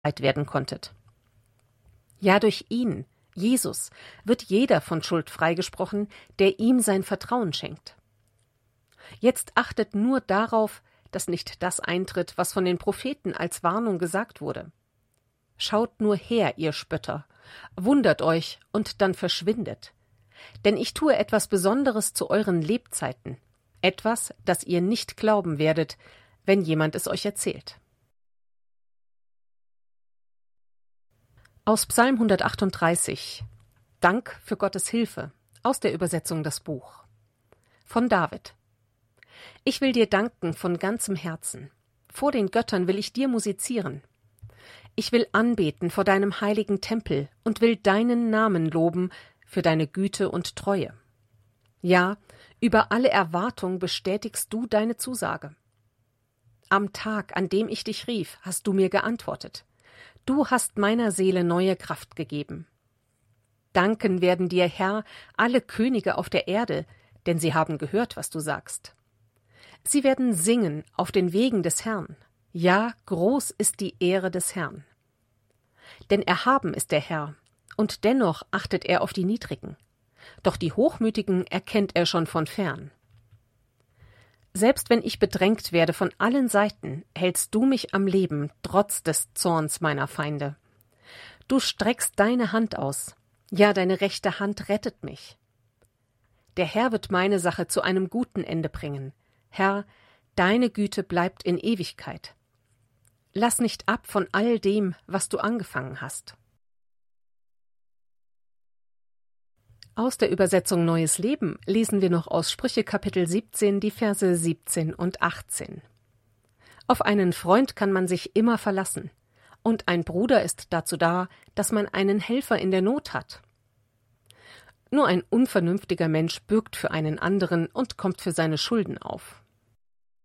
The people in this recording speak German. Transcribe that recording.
werden konntet. Ja, durch ihn, Jesus, wird jeder von Schuld freigesprochen, der ihm sein Vertrauen schenkt. Jetzt achtet nur darauf, dass nicht das eintritt, was von den Propheten als Warnung gesagt wurde. Schaut nur her, ihr Spötter, wundert euch und dann verschwindet. Denn ich tue etwas Besonderes zu euren Lebzeiten, etwas, das ihr nicht glauben werdet, wenn jemand es euch erzählt. Aus Psalm 138. Dank für Gottes Hilfe, aus der Übersetzung Das Buch. Von David. Ich will dir danken von ganzem Herzen. Vor den Göttern will ich dir musizieren. Ich will anbeten vor deinem heiligen Tempel und will deinen Namen loben für deine Güte und Treue. Ja, über alle Erwartung bestätigst du deine Zusage. Am Tag, an dem ich dich rief, hast du mir geantwortet. Du hast meiner Seele neue Kraft gegeben. Danken werden dir, Herr, alle Könige auf der Erde, denn sie haben gehört, was du sagst. Sie werden singen auf den Wegen des Herrn. Ja, groß ist die Ehre des Herrn. Denn erhaben ist der Herr, und dennoch achtet er auf die Niedrigen. Doch die Hochmütigen erkennt er schon von fern. Selbst wenn ich bedrängt werde von allen Seiten, hältst du mich am Leben, trotz des Zorns meiner Feinde. Du streckst deine Hand aus, ja, deine rechte Hand rettet mich. Der Herr wird meine Sache zu einem guten Ende bringen. Herr, deine Güte bleibt in Ewigkeit. Lass nicht ab von all dem, was du angefangen hast. Aus der Übersetzung Neues Leben lesen wir noch aus Sprüche Kapitel 17 die Verse 17 und 18. Auf einen Freund kann man sich immer verlassen, und ein Bruder ist dazu da, dass man einen Helfer in der Not hat. Nur ein unvernünftiger Mensch bürgt für einen anderen und kommt für seine Schulden auf.